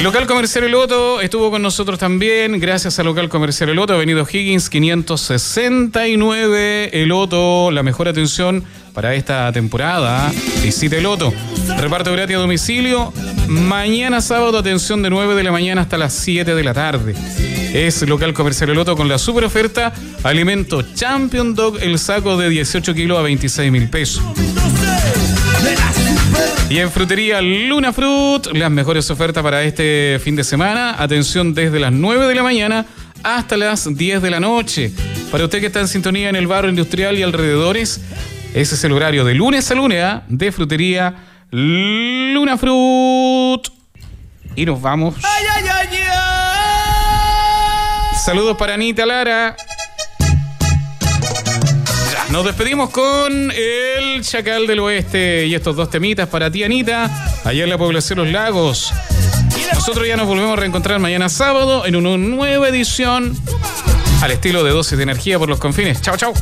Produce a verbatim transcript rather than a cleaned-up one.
Local Comercial El Otto estuvo con nosotros también. Gracias a Local Comercial El Otto, Avenida Higgins quinientos sesenta y nueve. El Otto, la mejor atención para esta temporada. Visita El Otto. Reparto gratis a domicilio. Mañana sábado, atención de nueve de la mañana hasta las siete de la tarde. Es Local Comercial El Otto con la super oferta. Alimento Champion Dog, el saco de dieciocho kilos a veintiséis mil pesos. Y en Frutería Luna Fruit, las mejores ofertas para este fin de semana. Atención desde las nueve de la mañana hasta las diez de la noche. Para usted que está en sintonía en el barrio industrial y alrededores, ese es el horario de lunes a lunes ¿eh? de Frutería Luna Fruit. Y nos vamos. Ay, ay, ay, ay. Saludos para Anita Lara. Nos despedimos con el Chacal del Oeste y estos dos temitas para ti, Anita, allá en la población Los Lagos. Nosotros ya nos volvemos a reencontrar mañana sábado en una nueva edición al estilo de Dosis de Energía por los Confines. Chao, chao.